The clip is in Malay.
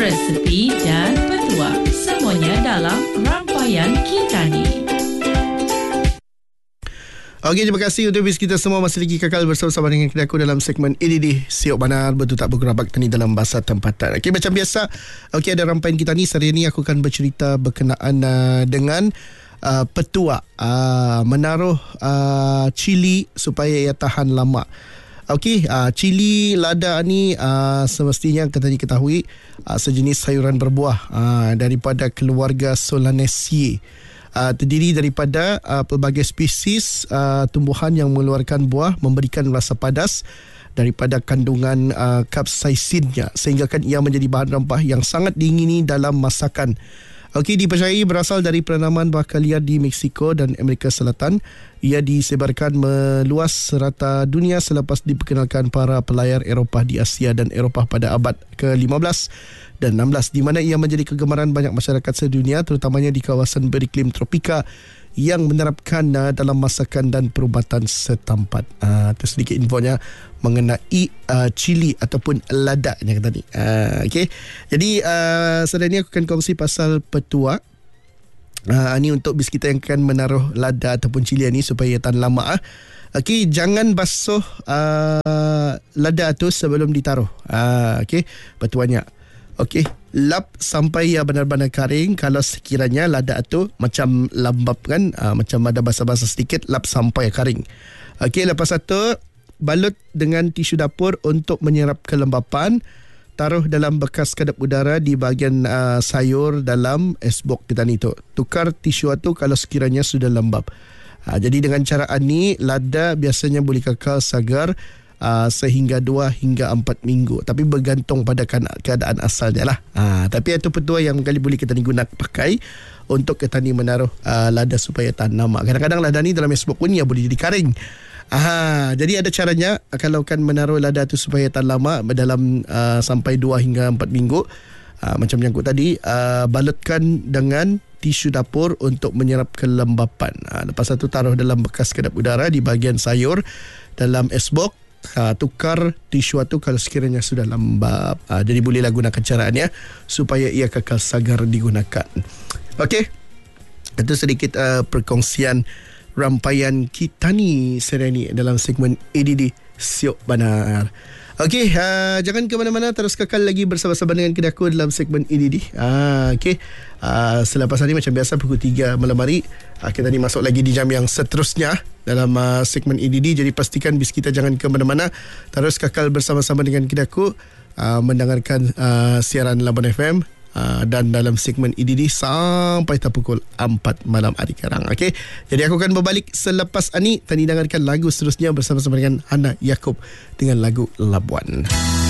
resepi dan petuah. Semuanya dalam Rantaian Kitani. Okey, terima kasih untuk kita semua masih lagi kekal bersama-sama dengan kita aku dalam segmen EDD Siok Banar Betul Tak Bergerabak Tani dalam bahasa tempatan. Okey, macam biasa, okey, ada rantaian kita ni. Hari ini aku akan bercerita berkenaan dengan petua menaruh cili supaya ia tahan lama. Okey, cili lada ni semestinya kita diketahui sejenis sayuran berbuah daripada keluarga Solanaceae. Terdiri daripada pelbagai spesies tumbuhan yang mengeluarkan buah, memberikan rasa padas daripada kandungan kapsaisinnya, sehingga kan ia menjadi bahan rempah yang sangat diingini dalam masakan. Okey, dipercayai berasal dari penanaman bakal liar di Mexico dan Amerika Selatan. Ia disebarkan meluas serata dunia selepas diperkenalkan para pelayar Eropah di Asia dan Eropah pada abad ke-15 dan 16, di mana ia menjadi kegemaran banyak masyarakat sedunia, terutamanya di kawasan beriklim tropika yang menerapkan dalam masakan dan perubatan setempat. Itu sedikit infonya mengenai cili ataupun lada yang tadi. Okey. Jadi saudara ni aku akan kongsi pasal petua. Ini untuk bis kita yang akan menaruh lada ataupun cili ni supaya tahan lama. Okey, jangan basuh lada tu sebelum ditaruh. Okey, petuanya. Okey, lap sampai ia benar-benar kering. Kalau sekiranya lada tu macam lembab kan, macam ada basah-basah sedikit, lap sampai kering. Okey, lepas itu balut dengan tisu dapur untuk menyerap kelembapan. Taruh dalam bekas kedap udara di bahagian sayur dalam esbok kita ni tu. Tukar tisu tu kalau sekiranya sudah lembab. Jadi dengan cara ni lada biasanya boleh kekal segar sehingga 2 hingga 4 minggu, tapi bergantung pada keadaan asalnya lah. Tapi itu petua yang kali boleh kita guna pakai untuk kita ni menaruh lada supaya tahan lama. Kadang-kadang lada ni dalam esbok pun ia boleh jadi kering. Jadi ada caranya kalau kan menaruh lada tu supaya tahan lama dalam sampai 2 hingga 4 minggu. Macam yang aku tadi, balutkan dengan tisu dapur untuk menyerap kelembapan. Lepas itu taruh dalam bekas kedap udara di bahagian sayur dalam esbok. Tukar tisu tu kalau sekiranya sudah lembab. Jadi bolehlah gunakan cara ni supaya ia kekal segar digunakan. Okey, itu sedikit perkongsian rantaian kita ni sereni dalam segmen EDD Siok Banar. Okey, jangan ke mana-mana, terus kekal lagi bersama-sama dengan kita aku dalam segmen EDD. Okey, selepas ini macam biasa pukul 3 malam hari, kita ni masuk lagi di jam yang seterusnya dalam segmen EDD. Jadi pastikan bis kita jangan ke mana-mana, terus kekal bersama-sama dengan kita aku mendengarkan siaran Labuan FM dan dalam segmen EDD sampai pukul 4 malam hari sekarang. Okey, jadi aku akan berbalik selepas ini. Tadi dengarkan lagu seterusnya bersama-sama dengan Hana Yaakob dengan lagu Labuan.